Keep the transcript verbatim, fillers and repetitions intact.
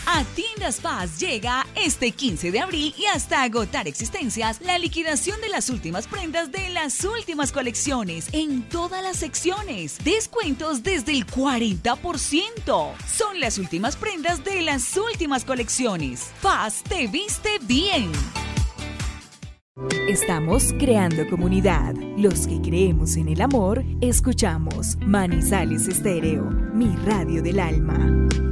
A Tiendas Paz llega este quince de abril y hasta agotar existencias la liquidación de las últimas prendas de las últimas colecciones en todas las secciones. Descuentos desde el cuarenta por ciento. Son las últimas prendas de las últimas colecciones. Paz te viste bien. Estamos creando comunidad. Los que creemos en el amor, escuchamos Manizales Estéreo, mi radio del alma.